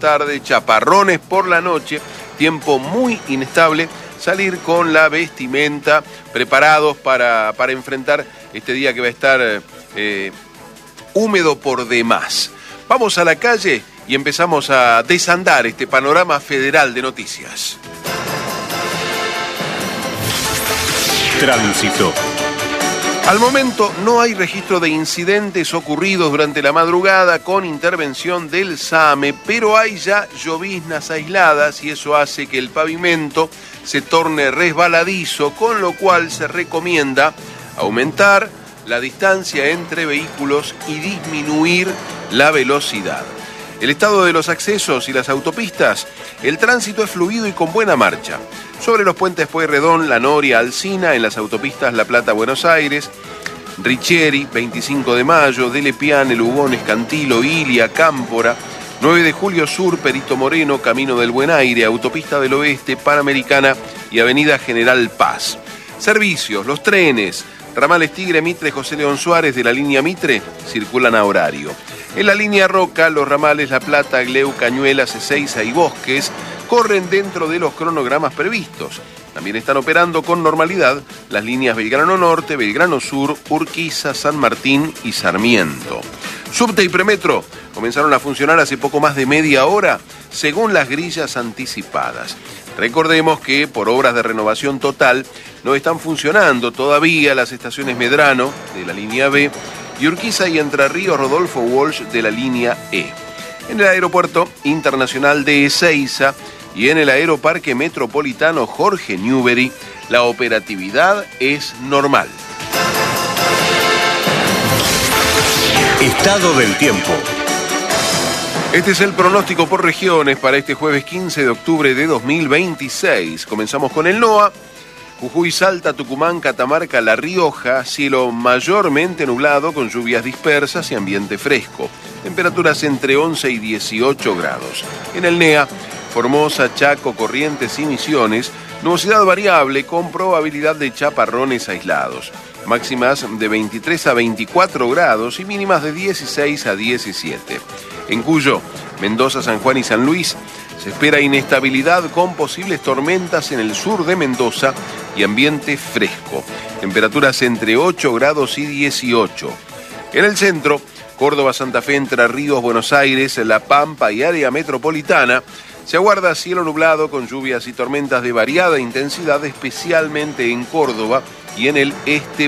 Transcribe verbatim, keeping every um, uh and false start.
tarde, chaparrones por la noche, tiempo muy inestable. Salir con la vestimenta, preparados para, para enfrentar este día que va a estar eh, húmedo por demás. Vamos a la calle y empezamos a desandar este panorama federal de noticias. Tránsito. Al momento no hay registro de incidentes ocurridos durante la madrugada con intervención del SAME, pero hay ya lloviznas aisladas y eso hace que el pavimento se torne resbaladizo, con lo cual se recomienda aumentar la distancia entre vehículos y disminuir la velocidad. El estado de los accesos y las autopistas, el tránsito es fluido y con buena marcha. Sobre los puentes Pueyrredón, La Noria, Alsina, en las autopistas La Plata, Buenos Aires, Richieri, veinticinco de mayo, Dele Piane, Lugones, Cantilo, Ilia, Cámpora, nueve de julio Sur, Perito Moreno, Camino del Buen Aire, Autopista del Oeste, Panamericana y Avenida General Paz. Servicios, los trenes, ramales Tigre, Mitre, José León Suárez de la línea Mitre circulan a horario. En la línea Roca, los ramales La Plata, Gleu, Cañuelas, Ezeiza y Bosques corren dentro de los cronogramas previstos. También están operando con normalidad las líneas Belgrano Norte, Belgrano Sur, Urquiza, San Martín y Sarmiento. Subte y Premetro comenzaron a funcionar hace poco más de media hora, según las grillas anticipadas. Recordemos que por obras de renovación total no están funcionando todavía las estaciones Medrano de la línea B y Urquiza y Entre Ríos Rodolfo Walsh de la línea E. En el aeropuerto internacional de Ezeiza y en el aeroparque metropolitano Jorge Newbery, la operatividad es normal. Estado del tiempo. Este es el pronóstico por regiones para este jueves quince de octubre de dos mil veintiséis. Comenzamos con el NOA. Jujuy, Salta, Tucumán, Catamarca, La Rioja, cielo mayormente nublado con lluvias dispersas y ambiente fresco. Temperaturas entre once y dieciocho grados. En el NEA, Formosa, Chaco, Corrientes y Misiones, nubosidad variable con probabilidad de chaparrones aislados. Máximas de veintitrés a veinticuatro grados y mínimas de dieciséis a diecisiete. En Cuyo, Mendoza, San Juan y San Luis, se espera inestabilidad con posibles tormentas en el sur de Mendoza y ambiente fresco. Temperaturas entre ocho grados y dieciocho. En el centro, Córdoba, Santa Fe, Entre Ríos, Buenos Aires, La Pampa y área metropolitana, se aguarda cielo nublado con lluvias y tormentas de variada intensidad, especialmente en Córdoba y en el este